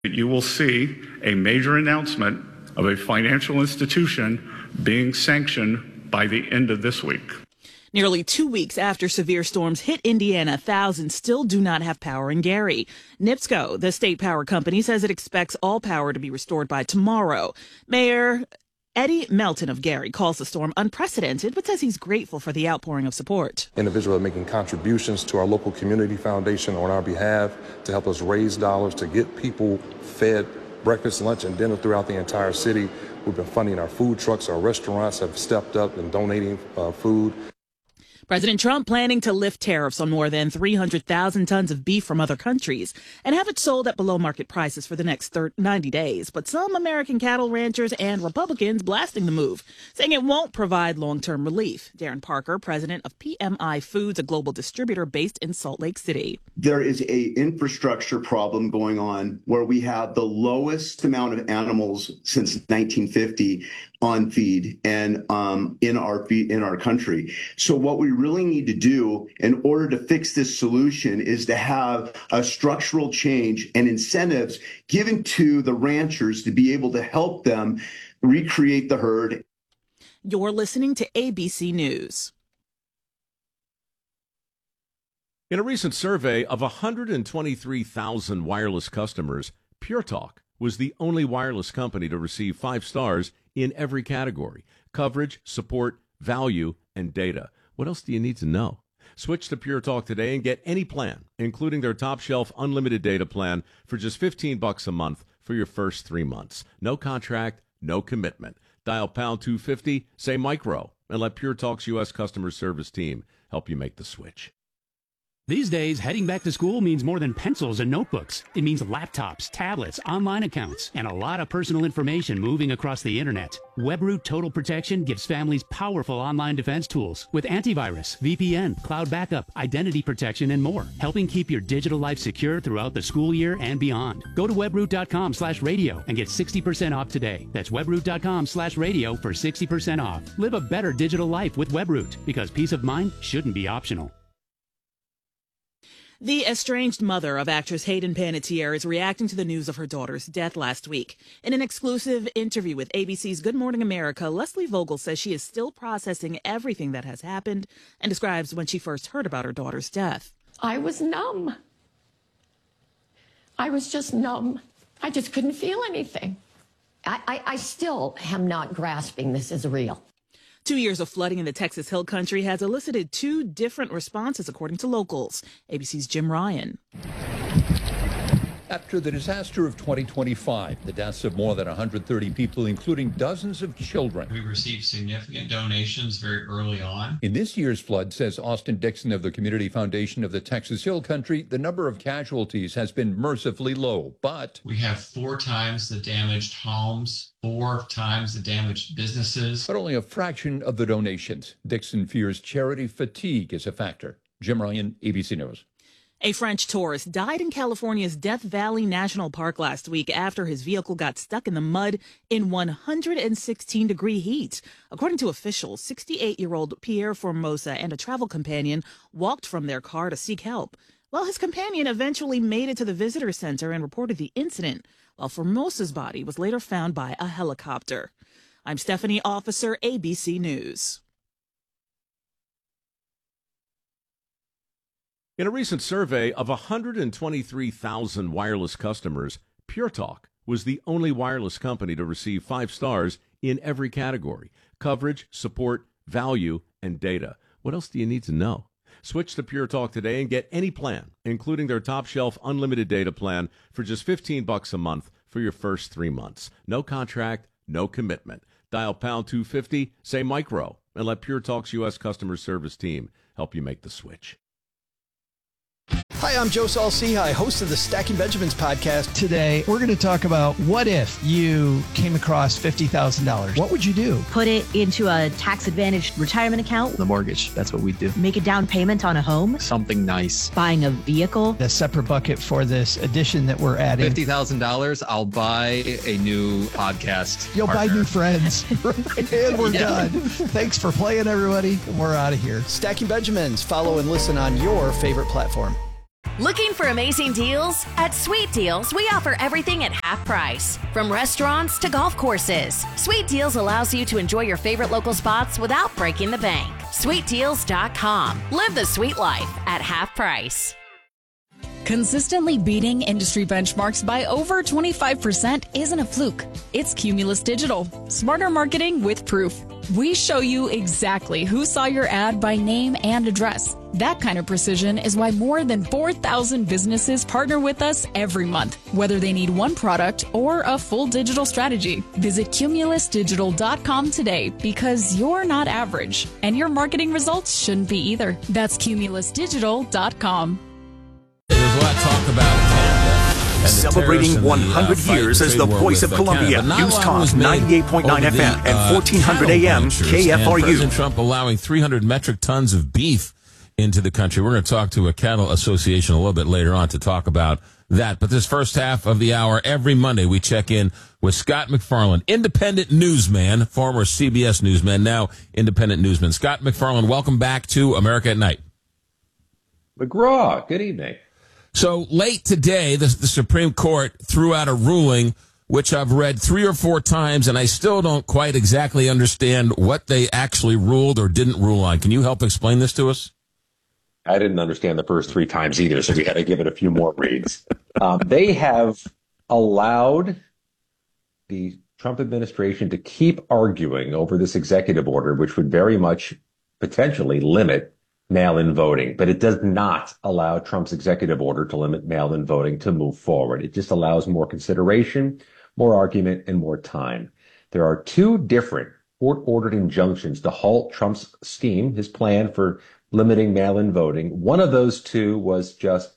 You will see a major announcement of a financial institution being sanctioned by the end of this week. Nearly 2 weeks after severe storms hit Indiana, thousands still do not have power in Gary. NIPSCO, the state power company, says it expects all power to be restored by tomorrow. Mayor Eddie Melton of Gary calls the storm unprecedented, but says he's grateful for the outpouring of support. Individuals are making contributions to our local community foundation on our behalf to help us raise dollars to get people fed breakfast, lunch, and dinner throughout the entire city. We've been funding our food trucks. Our restaurants have stepped up and donating food. President Trump planning to lift tariffs on more than 300,000 tons of beef from other countries and have it sold at below market prices for the next 90 days. But some American cattle ranchers and Republicans blasting the move, saying it won't provide long-term relief. Darren Parker, president of PMI Foods, a global distributor based in Salt Lake City. There is a infrastructure problem going on where we have the lowest amount of animals since 1950 on feed and in our country. So what we really need to do in order to fix this solution is to have a structural change and incentives given to the ranchers to be able to help them recreate the herd. You're listening to ABC News. In a recent survey of 123,000 wireless customers, Pure Talk was the only wireless company to receive 5 stars in every category: coverage, support, value, and data. What else do you need to know? Switch to Pure Talk today and get any plan, including their top shelf unlimited data plan, for just $15 a month for your first 3 months. No contract, no commitment. Dial pound 250, say micro, and let Pure Talk's U.S. customer service team help you make the switch. These days, heading back to school means more than pencils and notebooks. It means laptops, tablets, online accounts, and a lot of personal information moving across the internet. WebRoot Total Protection gives families powerful online defense tools with antivirus, VPN, cloud backup, identity protection, and more, helping keep your digital life secure throughout the school year and beyond. Go to webroot.com/radio and get 60% off today. That's webroot.com/radio for 60% off. Live a better digital life with WebRoot, because peace of mind shouldn't be optional. The estranged mother of actress Hayden Panettiere is reacting to the news of her daughter's death last week. In an exclusive interview with ABC's Good Morning America, Leslie Vogel says she is still processing everything that has happened and describes when she first heard about her daughter's death. I was numb. I was just numb. I just couldn't feel anything. I still am not grasping this as real. 2 years of flooding in the Texas Hill Country has elicited 2 different responses, according to locals. ABC's Jim Ryan. After the disaster of 2025, the deaths of more than 130 people, including dozens of children. We received significant donations very early on. In this year's flood, says Austin Dixon of the Community Foundation of the Texas Hill Country, the number of casualties has been mercifully low, but we have 4 times the damaged homes, 4 times the damaged businesses. But only a fraction of the donations. Dixon fears charity fatigue is a factor. Jim Ryan, ABC News. A French tourist died in California's Death Valley National Park last week after his vehicle got stuck in the mud in 116-degree heat. According to officials, 68-year-old Pierre Formosa and a travel companion walked from their car to seek help. Well, his companion eventually made it to the visitor center and reported the incident, while Formosa's body was later found by a helicopter. I'm Stephanie Officer, ABC News. In a recent survey of 123,000 wireless customers, Pure Talk was the only wireless company to receive 5 stars in every category: coverage, support, value, and data. What else do you need to know? Switch to Pure Talk today and get any plan, including their top shelf unlimited data plan, for just $15 a month for your first 3 months. No contract, no commitment. Dial pound 250, say micro, and let Pure Talk's U.S. customer service team help you make the switch. Hi, I'm Joe Saul-Sehy, host of the Stacking Benjamins podcast. Today, we're going to talk about what if you came across $50,000. What would you do? Put it into a tax-advantaged retirement account. The mortgage, that's what we do. Make a down payment on a home. Something nice. Buying a vehicle. A separate bucket for this addition that we're adding. $50,000, I'll buy a new podcast You'll partner. buy new friends. And we're done. Thanks for playing, everybody. We're out of here. Stacking Benjamins. Follow and listen on your favorite platform. Looking for amazing deals? At Sweet Deals, we offer everything at half price. From restaurants to golf courses, Sweet Deals allows you to enjoy your favorite local spots without breaking the bank. SweetDeals.com. Live the sweet life at half price. Consistently beating industry benchmarks by over 25% isn't a fluke. It's Cumulus Digital. Smarter marketing with proof. We show you exactly who saw your ad by name and address. That kind of precision is why more than 4,000 businesses partner with us every month, whether they need one product or a full digital strategy. Visit cumulusdigital.com today because you're not average, and your marketing results shouldn't be either. That's cumulusdigital.com. There's a lot of talk about Canada. Celebrating 100 years as the voice of Columbia. News Talk 98.9 FM and 1400 AM KFRU. President Trump allowing 300 metric tons of beef into the country. We're going to talk to a cattle association a little bit later on to talk about that. But this first half of the hour, every Monday, we check in with Scott MacFarlane, independent newsman, former CBS newsman, now independent newsman. Scott MacFarlane, welcome back to America at Night. McGraw, good evening. So late today, the Supreme Court threw out a ruling which I've read 3 or 4 times, and I still don't quite exactly understand what they actually ruled or didn't rule on. Can you help explain this to us? I didn't understand the first 3 times either, so we had to give it a few more reads. They have allowed the Trump administration to keep arguing over this executive order, which would very much potentially limit mail-in voting, but it does not allow Trump's executive order to limit mail-in voting to move forward. It just allows more consideration, more argument, and more time. There are 2 different court-ordered injunctions to halt Trump's scheme, his plan for limiting mail-in voting. One of those 2 was just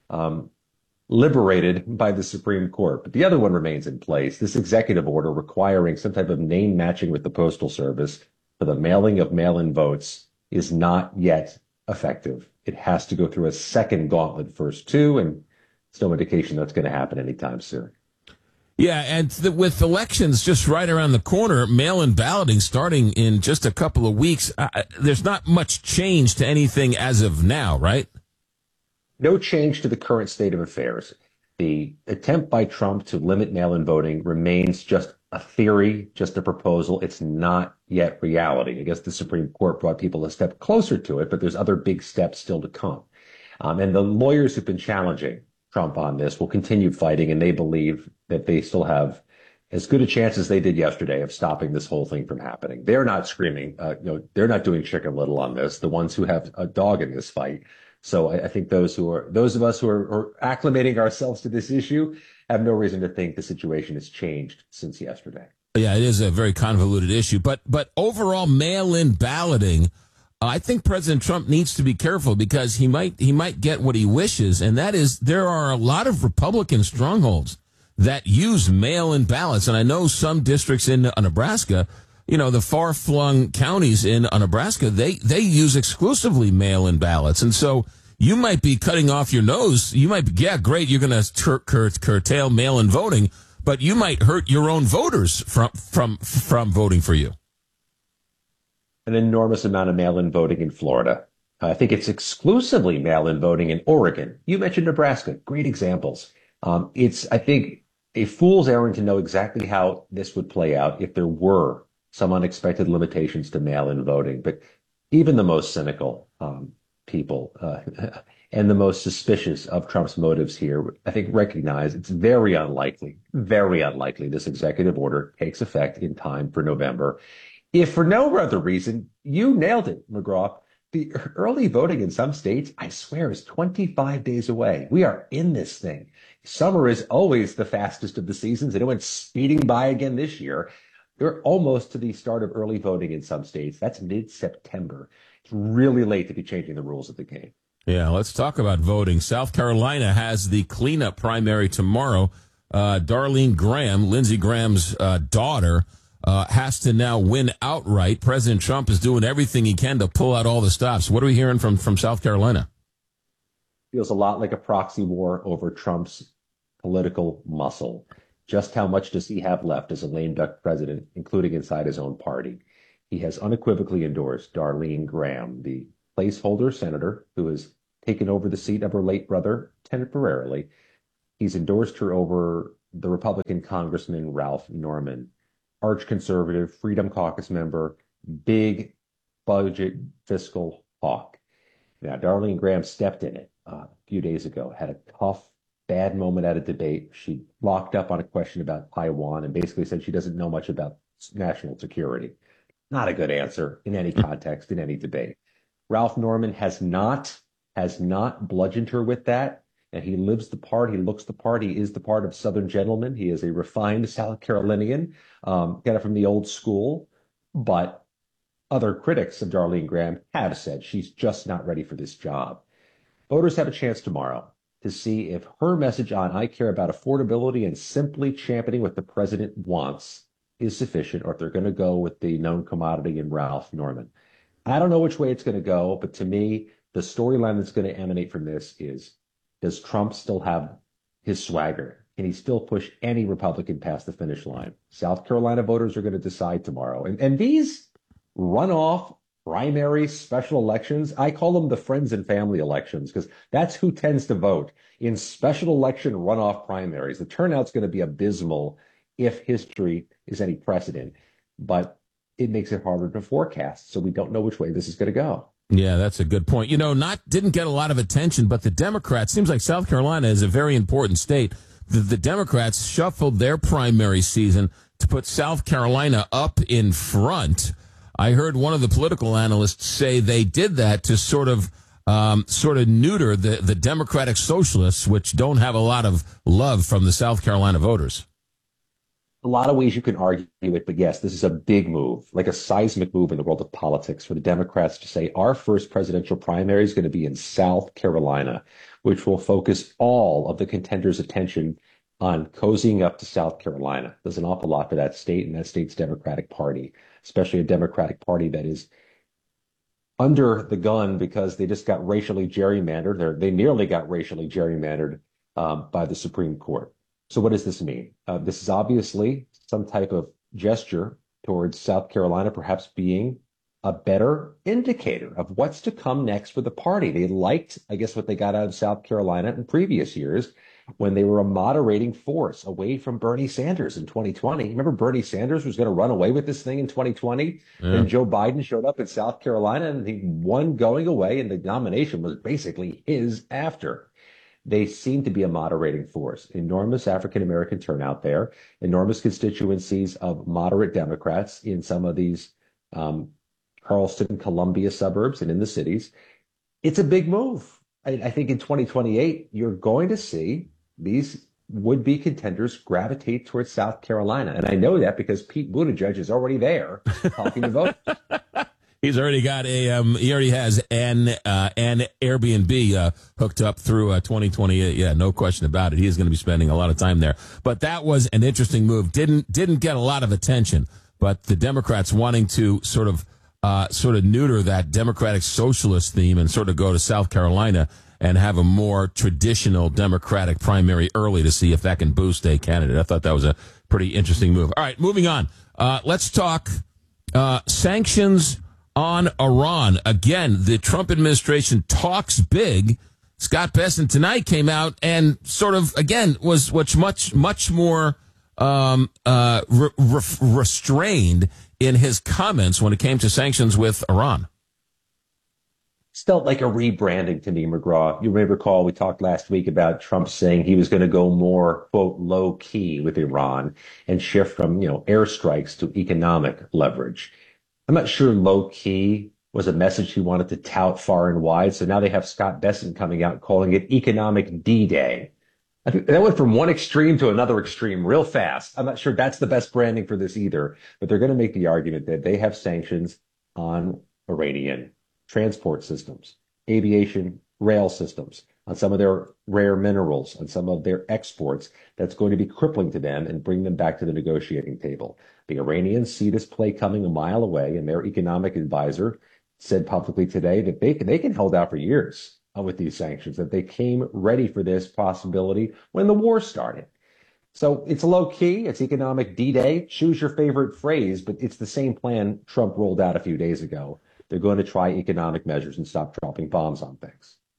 liberated by the Supreme Court, but the other one remains in place. This executive order requiring some type of name matching with the Postal Service for the mailing of mail-in votes is not yet effective. It has to go through a second gauntlet first, too, and it's no indication that's going to happen anytime soon. Yeah, and with elections just right around the corner, mail-in balloting starting in just a couple of weeks, there's not much change to anything as of now, right? No change to the current state of affairs. The attempt by Trump to limit mail-in voting remains just a theory, just a proposal. It's not yet reality. I guess the Supreme Court brought people a step closer to it, but there's other big steps still to come. And the lawyers who've been challenging Trump on this will continue fighting, and they believe that they still have as good a chance as they did yesterday of stopping this whole thing from happening. They're not screaming, they're not doing Chicken Little on this, the ones who have a dog in this fight. So I think those of us who are acclimating ourselves to this issue have no reason to think the situation has changed since yesterday. Yeah, it is a very convoluted issue. But overall mail-in balloting, I think President Trump needs to be careful because he might get what he wishes, and that is there are a lot of Republican strongholds that use mail-in ballots. And I know some districts in Nebraska, the far-flung counties in Nebraska, they use exclusively mail-in ballots. And so you might be cutting off your nose. You might be, great, you're going to curtail mail-in voting, but you might hurt your own voters from voting for you. An enormous amount of mail-in voting in Florida. I think it's exclusively mail-in voting in Oregon. You mentioned Nebraska. Great examples. It's, I think, a fool's errand to know exactly how this would play out if there were some unexpected limitations to mail-in voting. But even the most cynical people and the most suspicious of Trump's motives here, I think, recognize it's very unlikely this executive order takes effect in time for November. If for no other reason, you nailed it, McGraw. The early voting in some states, I swear, is 25 days away. We are in this thing. Summer is always the fastest of the seasons, and it went speeding by again this year. We're almost to the start of early voting in some states. That's mid-September. It's really late to be changing the rules of the game. Yeah, let's talk about voting. South Carolina has the cleanup primary tomorrow. Darlene Graham, Lindsey Graham's daughter, has to now win outright. President Trump is doing everything he can to pull out all the stops. What are we hearing from South Carolina? Feels a lot like a proxy war over Trump's political muscle. Just how much does he have left as a lame duck president, including inside his own party? He has unequivocally endorsed Darlene Graham, the placeholder senator who has taken over the seat of her late brother temporarily. He's endorsed her over the Republican Congressman Ralph Norman, arch conservative, Freedom Caucus member, big budget fiscal hawk. Now, Darlene Graham stepped in it a few days ago, had a tough, bad moment at a debate. She locked up on a question about Taiwan and basically said she doesn't know much about national security. Not a good answer in any context, in any debate. Ralph Norman has not bludgeoned her with that. And he lives the part, he looks the part, he is the part of Southern gentleman. He is a refined South Carolinian, got it from the old school. But other critics of Darlene Graham have said she's just not ready for this job. Voters have a chance tomorrow to see if her message on I care about affordability and simply championing what the president wants is sufficient, or if they're going to go with the known commodity in Ralph Norman. I don't know which way it's going to go, but to me, the storyline that's going to emanate from this is, does Trump still have his swagger? Can he still push any Republican past the finish line? South Carolina voters are going to decide tomorrow. And these runoff, primary, special elections, I call them the friends and family elections, because that's who tends to vote in special election runoff primaries. The turnout's going to be abysmal if history is any precedent, but it makes it harder to forecast. So we don't know which way this is going to go. Yeah, that's a good point. You know, didn't get a lot of attention, but the Democrats, seems like South Carolina is a very important state. The Democrats shuffled their primary season to put South Carolina up in front. I heard one of the political analysts say they did that to sort of neuter the Democratic Socialists, which don't have a lot of love from the South Carolina voters. A lot of ways you can argue it, but yes, this is a big move, like a seismic move in the world of politics for the Democrats to say our first presidential primary is going to be in South Carolina, which will focus all of the contenders' attention on cozying up to South Carolina. There's an awful lot for that state and that state's Democratic Party, especially a Democratic Party that is under the gun because they just got racially gerrymandered. They nearly got racially gerrymandered by the Supreme Court. So what does this mean? This is obviously some type of gesture towards South Carolina perhaps being a better indicator of what's to come next for the party. They liked, I guess, what they got out of South Carolina in previous years when they were a moderating force away from Bernie Sanders in 2020. Remember, Bernie Sanders was going to run away with this thing in 2020? Yeah. And Joe Biden showed up in South Carolina and he won going away, and the nomination was basically his after. They seem to be a moderating force. Enormous African-American turnout there, enormous constituencies of moderate Democrats in some of these Charleston, Columbia suburbs and in the cities. It's a big move. I think in 2028, you're going to see these would-be contenders gravitate towards South Carolina. And I know that because Pete Buttigieg is already there talking to voters. He's already got he already has an Airbnb hooked up through 2028. Yeah, no question about it. He is going to be spending a lot of time there. But that was an interesting move. Didn't get a lot of attention, but the Democrats wanting to sort of neuter that Democratic Socialist theme and sort of go to South Carolina and have a more traditional Democratic primary early to see if that can boost a candidate. I thought that was a pretty interesting move. All right, moving on. Let's talk sanctions on Iran. Again, the Trump administration talks big. Scott Bessent tonight came out and sort of, again, was much more restrained in his comments when it came to sanctions with Iran. It's felt like a rebranding to me, McGraw. You may recall we talked last week about Trump saying he was going to go more, quote, low key with Iran and shift from, airstrikes to economic leverage. I'm not sure low key was a message he wanted to tout far and wide. So now they have Scott Bessent coming out calling it economic D-Day. I think that went from one extreme to another extreme real fast. I'm not sure that's the best branding for this either, but they're going to make the argument that they have sanctions on Iranian transport systems, aviation, rail systems, on some of their rare minerals, on some of their exports. That's going to be crippling to them and bring them back to the negotiating table. The Iranians see this play coming a mile away, and their economic advisor said publicly today that they can hold out for years with these sanctions, that they came ready for this possibility when the war started. So it's low key, it's economic D-Day, choose your favorite phrase, but it's the same plan Trump rolled out a few days ago. They're going to try economic measures and stop dropping bombs on things.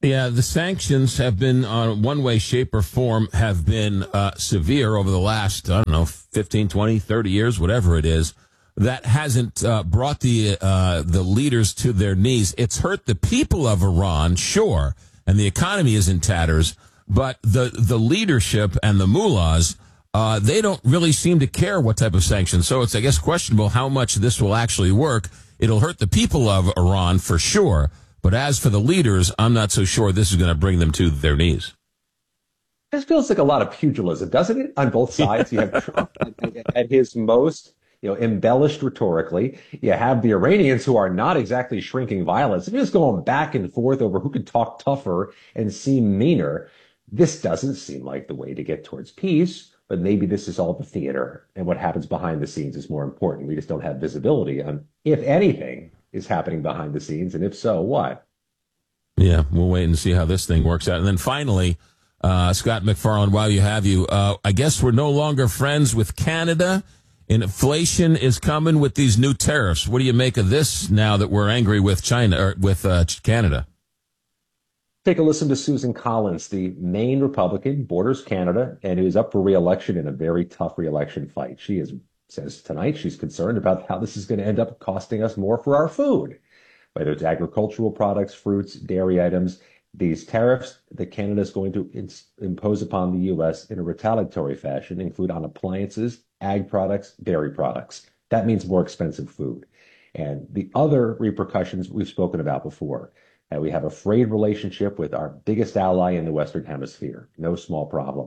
Yeah, the sanctions have been, one way, shape, or form, have been severe over the last, 15, 20, 30 years, whatever it is. That hasn't brought the leaders to their knees. It's hurt the people of Iran, sure, and the economy is in tatters, but the leadership and the mullahs, they don't really seem to care what type of sanctions. So it's, I guess, questionable how much this will actually work. It'll hurt the people of Iran for sure. But as for the leaders, I'm not so sure this is going to bring them to their knees. This feels like a lot of pugilism, doesn't it? On both sides, you have Trump at his most, embellished rhetorically. You have the Iranians, who are not exactly shrinking violence. They're just going back and forth over who can talk tougher and seem meaner. This doesn't seem like the way to get towards peace, but maybe this is all the theater, and what happens behind the scenes is more important. We just don't have visibility on, if anything, is happening behind the scenes, and if so, what? Yeah, we'll wait and see how this thing works out. And then finally, Scott MacFarlane, while you have you, I guess we're no longer friends with Canada. Inflation is coming with these new tariffs. What do you make of this now that we're angry with China or with Canada? Take a listen to Susan Collins, the Maine Republican, borders Canada, and who is up for re-election in a very tough re-election fight. She says tonight she's concerned about how this is going to end up costing us more for our food, whether it's agricultural products, fruits, dairy items. These tariffs that Canada is going to impose upon the U.S. in a retaliatory fashion include on appliances, ag products, dairy products. That means more expensive food. And the other repercussions we've spoken about before. We have a frayed relationship with our biggest ally in the Western Hemisphere. No small problem.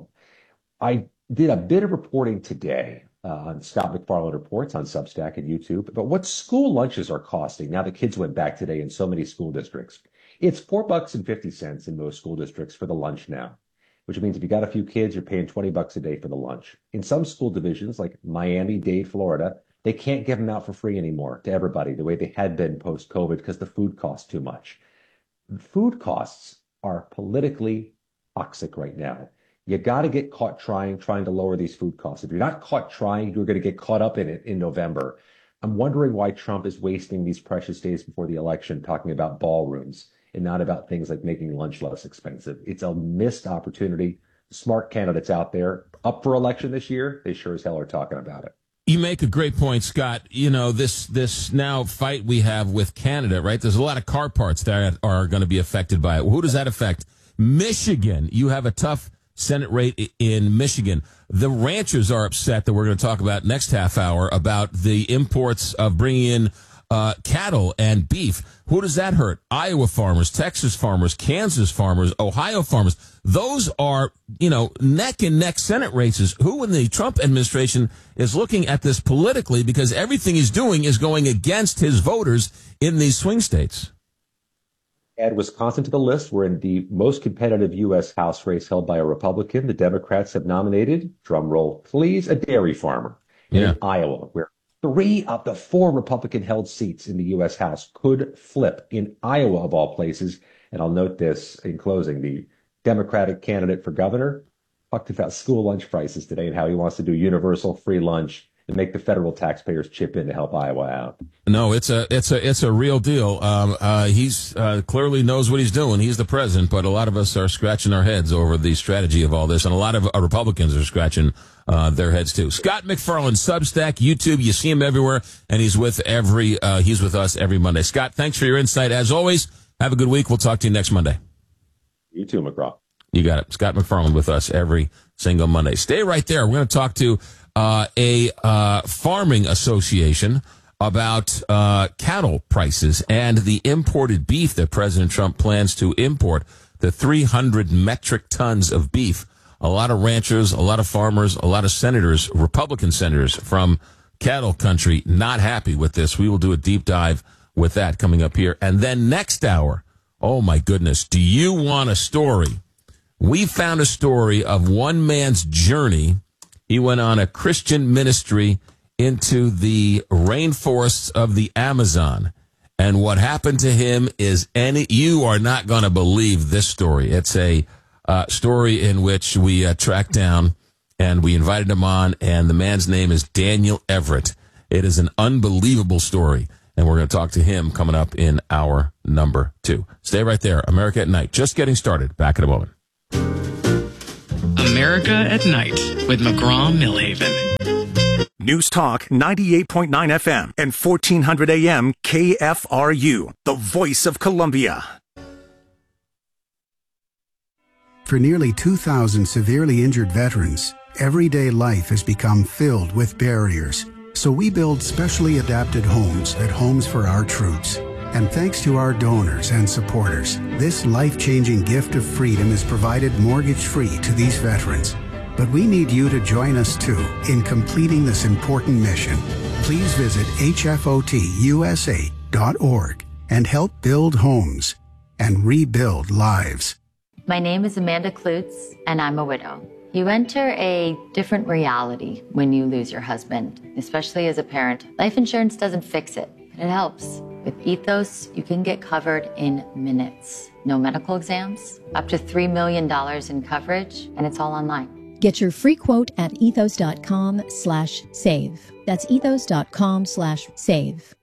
I did a bit of reporting today on Scott MacFarlane Reports on Substack and YouTube about what school lunches are costing now that kids went back today in so many school districts. It's $4.50 in most school districts for the lunch now, which means if you got a few kids, you're paying $20 a day for the lunch. In some school divisions like Miami-Dade, Florida, they can't give them out for free anymore to everybody the way they had been post-COVID because the food costs too much. Food costs are politically toxic right now. You got to get caught trying to lower these food costs. If you're not caught trying, you're going to get caught up in it in November. I'm wondering why Trump is wasting these precious days before the election talking about ballrooms and not about things like making lunch less expensive. It's a missed opportunity. Smart candidates out there up for election this year, they sure as hell are talking about it. You make a great point, Scott. This now fight we have with Canada, right? There's a lot of car parts that are going to be affected by it. Who does that affect? Michigan. You have a tough Senate rate in Michigan. The ranchers are upset that we're going to talk about next half hour about the imports of bringing in cattle and beef. Who does that hurt? Iowa farmers, Texas farmers, Kansas farmers, Ohio farmers. Those are, neck and neck Senate races. Who in the Trump administration is looking at this politically because everything he's doing is going against his voters in these swing states? Add Wisconsin to the list. We're in the most competitive U.S. House race held by a Republican. The Democrats have nominated, drum roll please, a dairy farmer in Iowa, where 3 of the 4 Republican-held seats in the U.S. House could flip in Iowa, of all places. And I'll note this in closing. The Democratic candidate for governor talked about school lunch prices today and how he wants to do universal free lunch and make the federal taxpayers chip in to help Iowa out. No, it's a real deal. He's clearly knows what he's doing. He's the president, but a lot of us are scratching our heads over the strategy of all this, and a lot of Republicans are scratching their heads too. Scott MacFarlane, Substack, YouTube, you see him everywhere, and he's with us every Monday. Scott, thanks for your insight as always. Have a good week. We'll talk to you next Monday. You too, McGraw. You got it. Scott MacFarlane with us every single Monday. Stay right there. We're going to talk to a farming association about cattle prices and the imported beef that President Trump plans to import, the 300 metric tons of beef. A lot of ranchers, a lot of farmers, a lot of senators, Republican senators from cattle country not happy with this. We will do a deep dive with that coming up here. And then next hour, oh my goodness, do you want a story? We found a story of one man's journey. He went on a Christian ministry into the rainforests of the Amazon. And what happened to him is you are not going to believe this story. It's a story in which we tracked down and we invited him on, and the man's name is Daniel Everett. It is an unbelievable story. And we're going to talk to him coming up in hour number 2. Stay right there. America at Night, just getting started. Back in a moment. America at Night with McGraw-Millhaven. News Talk 98.9 FM and 1400 AM KFRU, the voice of Columbia. For nearly 2,000 severely injured veterans, everyday life has become filled with barriers. So we build specially adapted homes at Homes for Our Troops. And thanks to our donors and supporters, this life-changing gift of freedom is provided mortgage-free to these veterans. But we need you to join us too in completing this important mission. Please visit hfotusa.org and help build homes and rebuild lives. My name is Amanda Klutz, and I'm a widow. You enter a different reality when you lose your husband, especially as a parent. Life insurance doesn't fix it, but it helps. With Ethos, you can get covered in minutes. No medical exams, up to $3 million in coverage, and it's all online. Get your free quote at ethos.com/save. That's ethos.com/save.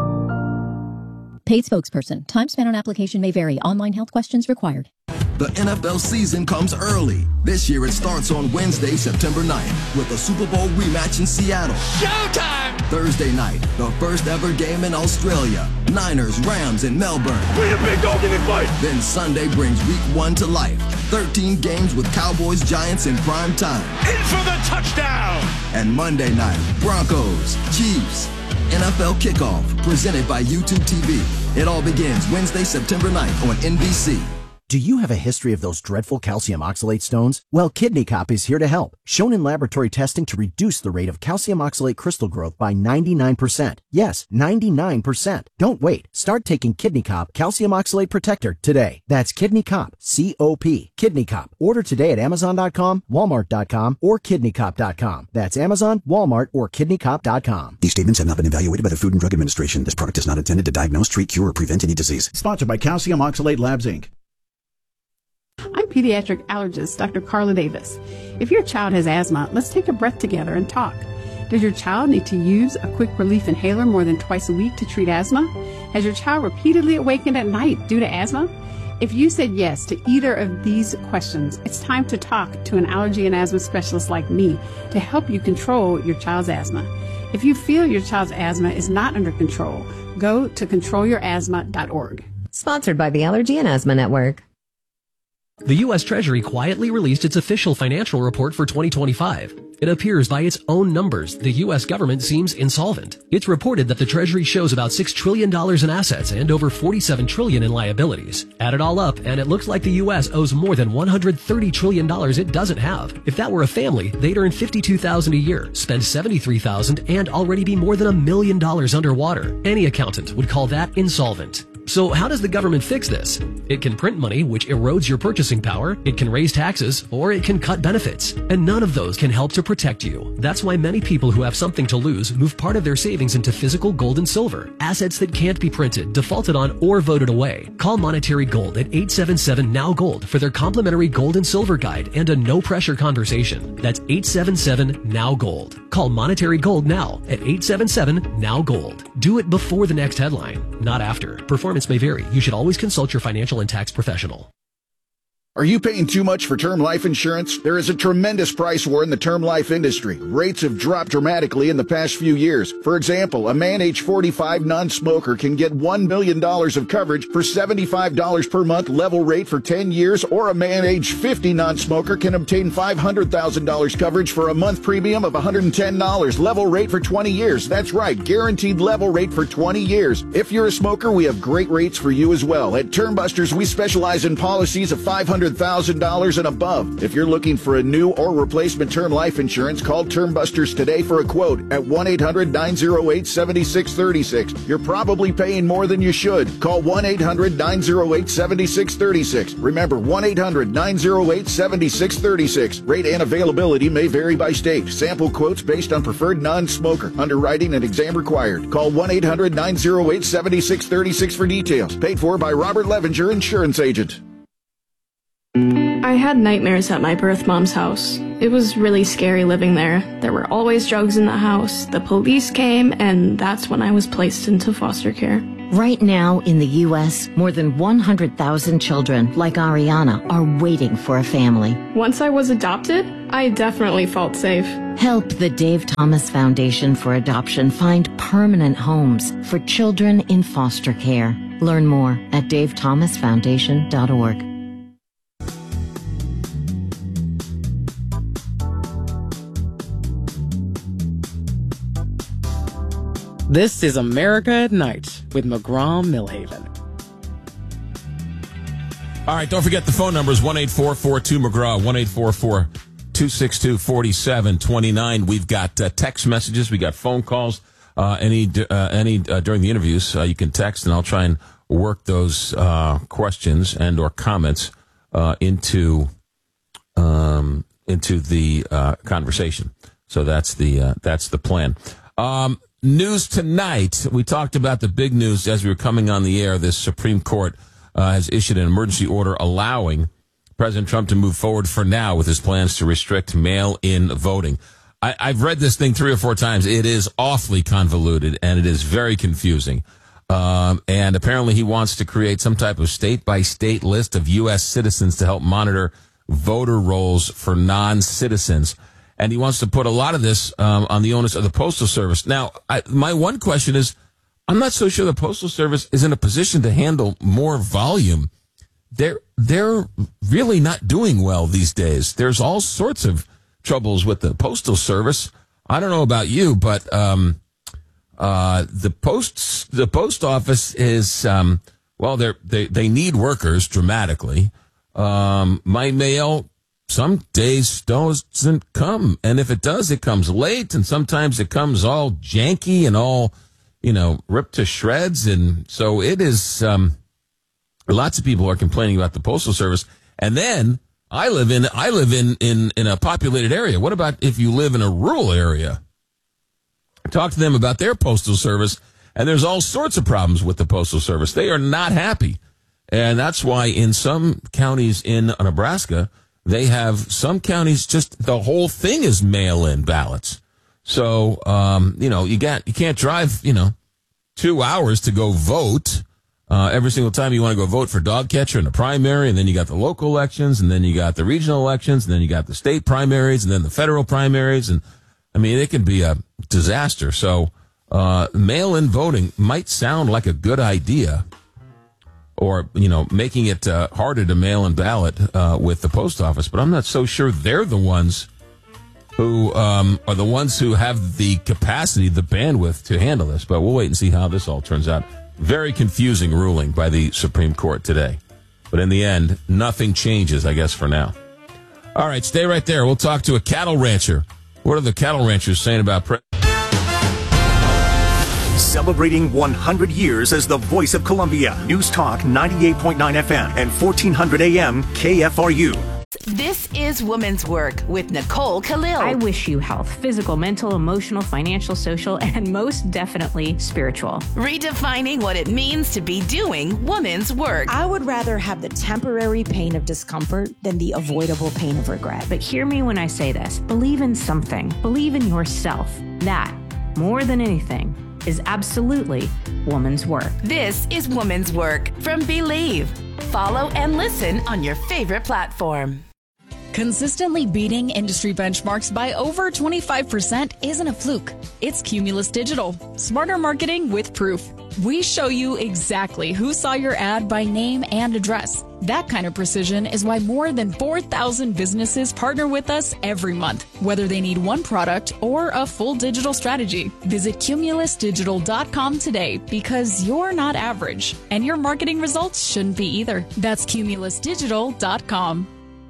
Paid spokesperson. Time spent on application may vary. Online health questions required. The NFL season comes early. This year it starts on Wednesday, September 9th with the Super Bowl rematch in Seattle. Showtime! Thursday night, the first ever game in Australia. Niners, Rams in Melbourne. Bring a big dog in the fight! Then Sunday brings week 1 to life. 13 games with Cowboys, Giants in prime time. In for the touchdown! And Monday night, Broncos, Chiefs. NFL Kickoff, presented by YouTube TV. It all begins Wednesday, September 9th on NBC. Do you have a history of those dreadful calcium oxalate stones? Well, Kidney Cop is here to help. Shown in laboratory testing to reduce the rate of calcium oxalate crystal growth by 99%. Yes, 99%. Don't wait. Start taking Kidney Cop Calcium Oxalate Protector today. That's Kidney Cop, C-O-P, Kidney Cop. Order today at Amazon.com, Walmart.com, or KidneyCop.com. That's Amazon, Walmart, or KidneyCop.com. These statements have not been evaluated by the Food and Drug Administration. This product is not intended to diagnose, treat, cure, or prevent any disease. Sponsored by Calcium Oxalate Labs, Inc. I'm pediatric allergist Dr. Carla Davis. If your child has asthma, let's take a breath together and talk. Does your child need to use a quick relief inhaler more than twice a week to treat asthma? Has your child repeatedly awakened at night due to asthma? If you said yes to either of these questions, it's time to talk to an allergy and asthma specialist like me to help you control your child's asthma. If you feel your child's asthma is not under control, go to controlyourasthma.org. Sponsored by the Allergy and Asthma Network. The U.S. Treasury quietly released its official financial report for 2025. It appears by its own numbers, the U.S. government seems insolvent. It's reported that the Treasury shows about $6 trillion in assets and over $47 trillion in liabilities. Add it all up, and it looks like the U.S. owes more than $130 trillion it doesn't have. If that were a family, they'd earn $52,000 a year, spend $73,000, and already be more than $1 million underwater. Any accountant would call that insolvent. So how does the government fix this? It can print money, which erodes your purchasing power, it can raise taxes, or it can cut benefits. And none of those can help to protect you. That's why many people who have something to lose move part of their savings into physical gold and silver, assets that can't be printed, defaulted on, or voted away. Call Monetary Gold at 877-NOW-GOLD for their complimentary gold and silver guide and a no-pressure conversation. That's 877-NOW-GOLD. Call Monetary Gold now at 877-NOW-GOLD. Do it before the next headline, not after. Performance may vary. You should always consult your financial and tax professional. Are you paying too much for term life insurance? There is a tremendous price war in the term life industry. Rates have dropped dramatically in the past few years. For example, a man age 45 non-smoker can get $1 million of coverage for $75 per month level rate for 10 years, or a man age 50 non-smoker can obtain $500,000 coverage for a month premium of $110 level rate for 20 years. That's right, guaranteed level rate for 20 years. If you're a smoker, we have great rates for you as well. At Term Busters, we specialize in policies of $500,000 and above. If you're looking for a new or replacement term life insurance, call Term Busters today for a quote at 1-800-908-7636. You're probably paying more than you should. Call 1-800-908-7636. Remember, 1-800-908-7636. Rate and availability may vary by state. Sample quotes based on preferred non-smoker. Underwriting and exam required. Call 1-800-908-7636 for details. Paid for by Robert Levenger, Insurance Agent. I had nightmares at my birth mom's house. It was really scary living there. There were always drugs in the house. The police came, and that's when I was placed into foster care. Right now in the U.S., more than 100,000 children like Ariana are waiting for a family. Once I was adopted, I definitely felt safe. Help the Dave Thomas Foundation for Adoption find permanent homes for children in foster care. Learn more at davethomasfoundation.org. This is America at Night with McGraw-Millhaven. All right, don't forget the phone number is 1-844-2-McGraw, 1-844-262-4729. We've got text messages, we got phone calls, any during the interviews. You can text, and I'll try and work those questions and or comments into the conversation. So that's the plan. News tonight, we talked about the big news as we were coming on the air. This Supreme Court has issued an emergency order allowing President Trump to move forward for now with his plans to restrict mail-in voting. I've read this thing 3 or 4 times. It is awfully convoluted, and it is very confusing. And apparently he wants to create some type of state-by-state list of U.S. citizens to help monitor voter rolls for non-citizens. And he wants to put a lot of this on the onus of the Postal Service. Now, my one question is, I'm not so sure the Postal Service is in a position to handle more volume. They're really not doing well these days. There's all sorts of troubles with the Postal Service. I don't know about you, but the post office is they need workers dramatically. My mail some days doesn't come, and if it does, it comes late, and sometimes it comes all janky and all, ripped to shreds, and so it is. Lots of people are complaining about the Postal Service, and then I live in a populated area. What about if you live in a rural area? Talk to them about their Postal Service, and there's all sorts of problems with the Postal Service. They are not happy, and that's why in some counties in Nebraska, they have some counties just the whole thing is mail-in ballots. So, you can't drive, 2 hours to go vote every single time you want to go vote for dog catcher in a primary. And then you got the local elections, and then you got the regional elections, and then you got the state primaries, and then the federal primaries. And it can be a disaster. So, mail-in voting might sound like a good idea. Or, making it harder to mail in ballot with the post office. But I'm not so sure they're the ones who are the ones who have the capacity, the bandwidth to handle this. But we'll wait and see how this all turns out. Very confusing ruling by the Supreme Court today. But in the end, nothing changes, I guess, for now. All right, stay right there. We'll talk to a cattle rancher. What are the cattle ranchers saying about Celebrating 100 years as the voice of Columbia. News Talk 98.9 FM and 1400 AM KFRU. This is Woman's Work with Nicole Khalil. I wish you health, physical, mental, emotional, financial, social, and most definitely spiritual. Redefining what it means to be doing woman's work. I would rather have the temporary pain of discomfort than the avoidable pain of regret. But hear me when I say this. Believe in something. Believe in yourself. That, more than anything, is absolutely woman's work. This is Woman's Work from Believe. Follow and listen on your favorite platform. Consistently beating industry benchmarks by over 25% isn't a fluke. It's Cumulus Digital. Smarter marketing with proof. We show you exactly who saw your ad by name and address. That kind of precision is why more than 4,000 businesses partner with us every month, whether they need one product or a full digital strategy. Visit cumulusdigital.com today because you're not average, and your marketing results shouldn't be either. That's cumulusdigital.com.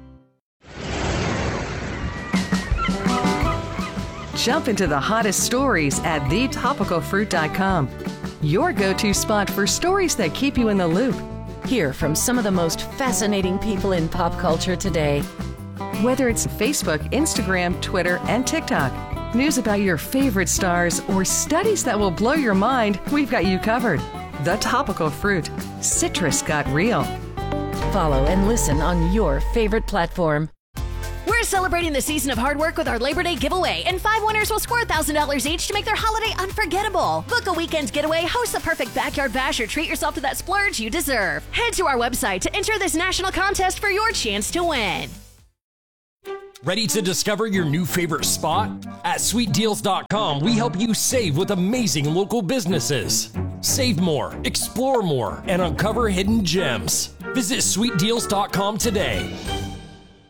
Jump into the hottest stories at thetopicalfruit.com. Your go-to spot for stories that keep you in the loop. Hear from some of the most fascinating people in pop culture today. Whether it's Facebook, Instagram, Twitter, and TikTok, news about your favorite stars, or studies that will blow your mind, we've got you covered. The Topical Fruit. Citrus got real. Follow and listen on your favorite platform. We're celebrating the season of hard work with our Labor Day giveaway, and 5 winners will score $1,000 each to make their holiday unforgettable. Book a weekend getaway, host the perfect backyard bash, or treat yourself to that splurge you deserve. Head to our website to enter this national contest for your chance to win. Ready to discover your new favorite spot? At SweetDeals.com, we help you save with amazing local businesses. Save more, explore more, and uncover hidden gems. Visit SweetDeals.com today.